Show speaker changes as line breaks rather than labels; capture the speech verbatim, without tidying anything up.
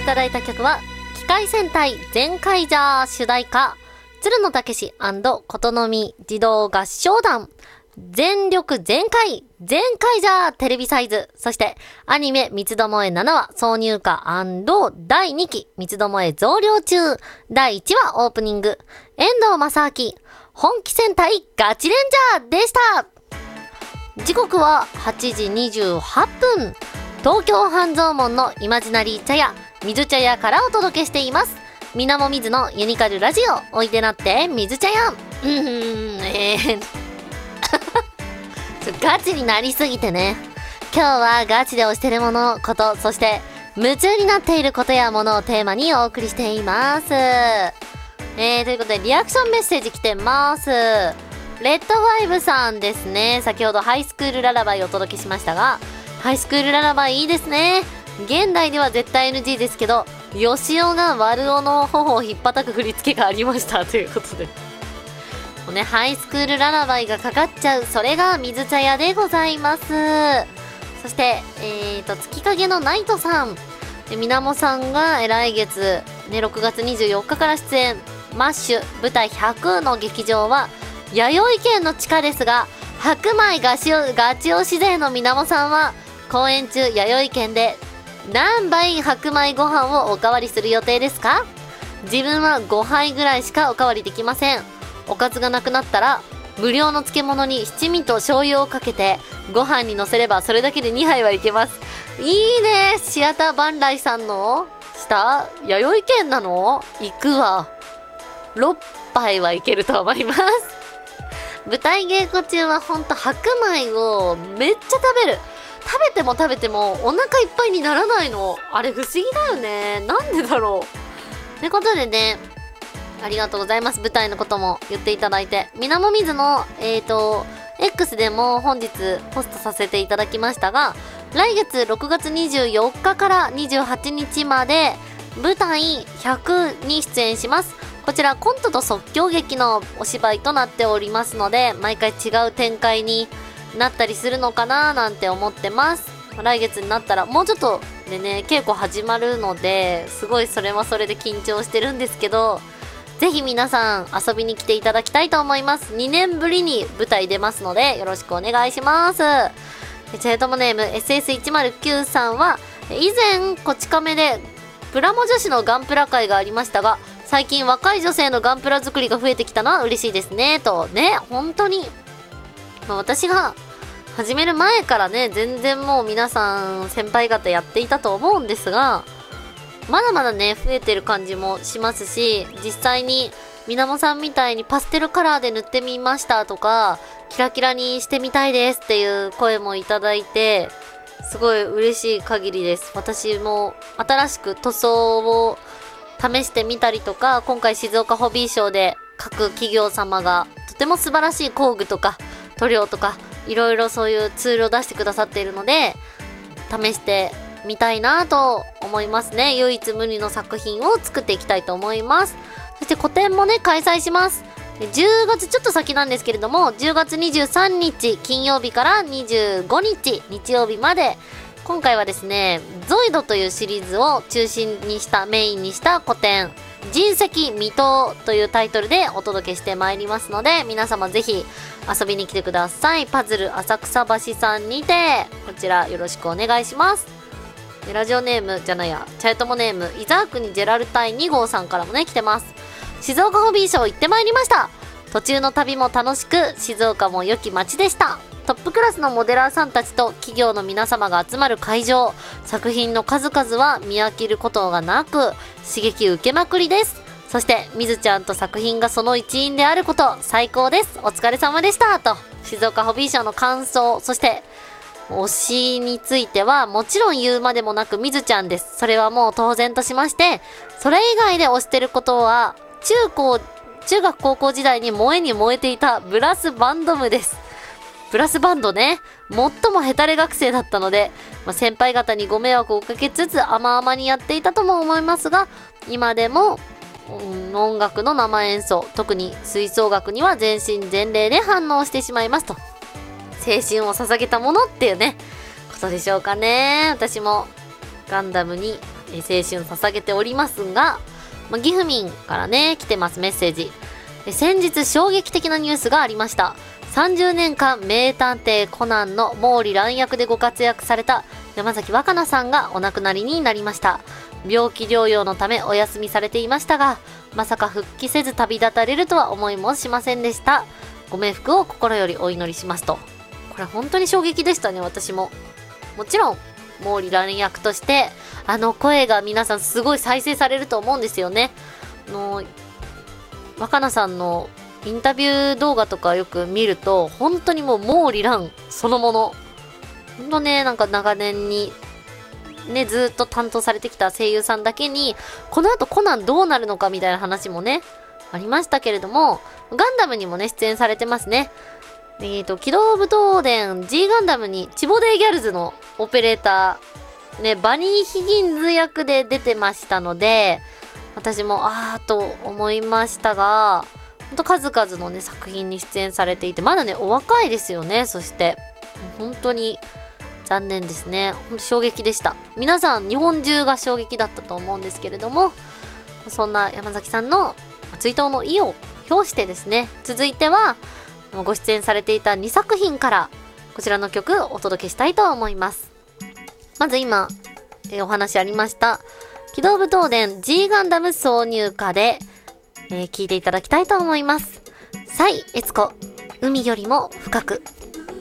ただいた曲は、機械戦隊ゼンカイジャー主題歌、鶴野武史琴の実児童合唱団、全力全開全開じゃーテレビサイズ。そして、アニメ三つどもえななわ挿入歌&だいにき三つどもえ増量中。だいいちわオープニング。遠藤正明、本気戦隊ガチレンジャーでした。時刻ははちじにじゅうはっぷん。東京半蔵門のイマジナリー茶屋、水茶屋からお届けしています。みなもみずのユニカルラジオ、おいでなって水茶屋。うーん、えーガチになりすぎてね。今日はガチで推してるもの、こと、そして夢中になっていることやものをテーマにお送りしています。えー、ということでリアクションメッセージ来てます。レッドファイブさんですね。先ほどハイスクールララバイをお届けしましたが、ハイスクールララバイいいですね。現代では絶対 エヌジー ですけど、ヨシオがワルオの頬をひっぱたく振り付けがありましたということでね、ハイスクールララバイがかかっちゃう、それが水茶屋でございます。そして、えーと、月影のナイトさん。みなもさんが来月、ね、ろくがつにじゅうよっかから出演、マッシュ舞台ひゃくの劇場は、弥生県の地下ですが、白米ガチガチ推し勢のみなもさんは、公演中、弥生県で、何杯白米ご飯をおかわりする予定ですか？自分はごはいぐらいしかおかわりできません。おかずがなくなったら無料の漬物に七味と醤油をかけてご飯にのせればそれだけでにはいはいけます。いいね。シアターバンライさんの下弥生県なの？行くわ。ろっぱいはいけると思います。舞台稽古中はほんと白米をめっちゃ食べる。食べても食べてもお腹いっぱいにならないの。あれ不思議だよね。なんでだろう。ってことでね、ありがとうございます。舞台のことも言っていただいて。みなもみずの、えーと、X でも本日ポストさせていただきましたが、来月ろくがつにじゅうよっかからにじゅうはちにちまで舞台ひゃくに出演します。こちらコントと即興劇のお芝居となっておりますので、毎回違う展開になったりするのかななんて思ってます。来月になったらもうちょっとでね、稽古始まるので、すごいそれはそれで緊張してるんですけど、ぜひ皆さん遊びに来ていただきたいと思います。にねんぶりに舞台出ますのでよろしくお願いします。チェートモネーム エスエスいちまるきゅう さんは、以前こち亀でプラモ女子のガンプラ会がありましたが、最近若い女性のガンプラ作りが増えてきたのは嬉しいですねとね。本当に、まあ、私が始める前からね、全然もう皆さん先輩方やっていたと思うんですが、まだまだね、増えてる感じもしますし、実際に、みなもさんみたいにパステルカラーで塗ってみましたとか、キラキラにしてみたいですっていう声もいただいて、すごい嬉しい限りです。私も新しく塗装を試してみたりとか、今回静岡ホビーショーで各企業様がとても素晴らしい工具とか塗料とか、いろいろそういうツールを出してくださっているので、試して見たいなと思いますね。唯一無二の作品を作っていきたいと思います。そして個展もね、開催します。じゅうがつちょっと先なんですけれども、じゅうがつにじゅうさんにち金曜日からにじゅうごにち日曜日まで、今回はですね、ゾイドというシリーズを中心にしたメインにした個展、人石未踏というタイトルでお届けしてまいりますので、皆様ぜひ遊びに来てください。パズル浅草橋さんにて、こちらよろしくお願いします。ラジオネームじゃないや、チャイトモネーム伊沢国ジェラルタイに号さんからもね来てます。静岡ホビーショー行ってまいりました。途中の旅も楽しく、静岡も良き街でした。トップクラスのモデラーさんたちと企業の皆様が集まる会場、作品の数々は見飽きることがなく刺激受けまくりです。そしてみずちゃんと作品がその一員であること、最高です。お疲れ様でしたと、静岡ホビーショーの感想、そして推しについてはもちろん言うまでもなくみずちゃんです。それはもう当然としまして、それ以外で推してることは中高中学高校時代に燃えに燃えていたブラスバンド部です。ブラスバンドね、最もヘタレ学生だったので、まあ、先輩方にご迷惑をかけつつ甘々にやっていたとも思いますが、今でも、うん、音楽の生演奏、特に吹奏楽には全身全霊で反応してしまいますと。青春を捧げたものっていうね、ことでしょうかね。私もガンダムにえー、青春捧げておりますが、まあ、岐阜民からね、来てますメッセージ。えー、先日衝撃的なニュースがありました。さんじゅうねんかん名探偵コナンの毛利蘭役でご活躍された山崎若菜さんがお亡くなりになりました。病気療養のためお休みされていましたが、まさか復帰せず旅立たれるとは思いもしませんでした。ご冥福を心よりお祈りしますと。これ本当に衝撃でしたね、私も。もちろん毛利蘭役としてあの声が皆さんすごい再生されると思うんですよね。あの若菜さんのインタビュー動画とかよく見ると、本当にもう毛利蘭そのもの。ほんとね、なんか長年にね、ずっと担当されてきた声優さんだけに、この後コナンどうなるのかみたいな話もね、ありましたけれども、ガンダムにもね、出演されてますね。えっと、機動武闘伝 G ガンダムにチボデーギャルズのオペレーター、ね、バニー・ヒギンズ役で出てましたので、私もあーと思いましたが、ほんと数々のね、作品に出演されていて、まだね、お若いですよね、そして。本当に残念ですね。ほんと衝撃でした。皆さん、日本中が衝撃だったと思うんですけれども、そんな山崎さんの追悼の意を表してですね、続いては、ご出演されていたにさく品から、こちらの曲をお届けしたいと思います。まず今、えー、お話ありました、機動武闘伝 G ガンダム挿入歌で、えー、聴いていただきたいと思います。サイエツコ、海よりも深く。